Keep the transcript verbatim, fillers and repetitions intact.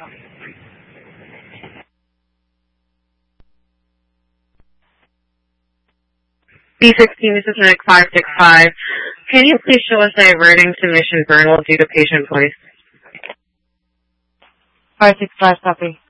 B sixteen, this is Nick five six five. Can you please show us diverting to Mission Vernal due to patient voice? five six five, copy.